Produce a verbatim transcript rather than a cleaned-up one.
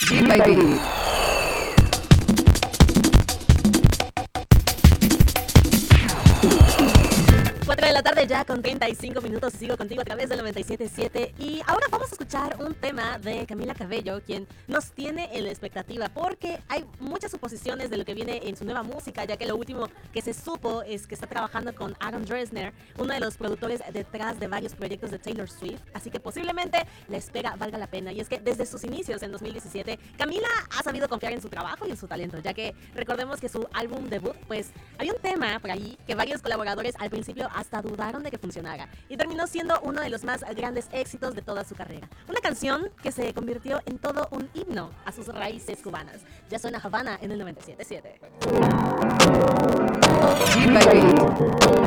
Sí, baby. cuatro de la tarde ya con treinta y cinco minutos, sigo contigo a través del noventa y siete punto siete y ahora vamos a escuchar un tema de Camila Cabello, quien nos tiene en la expectativa porque hay muchas suposiciones de lo que viene en su nueva música, ya que lo último que se supo es que está trabajando con Aaron Dresner, uno de los productores detrás de varios proyectos de Taylor Swift, así que posiblemente la espera valga la pena. Y es que desde sus inicios en dos mil diecisiete, Camila ha sabido confiar en su trabajo y en su talento, ya que recordemos que su álbum debut, pues había un tema por ahí que varios colaboradores al principio hasta dudaron de que funcionara y terminó siendo uno de los más grandes éxitos de toda su carrera. Una canción que se convirtió en todo un himno a sus raíces cubanas. Ya suena Havana en el noventa y siete punto siete. Sí, baby.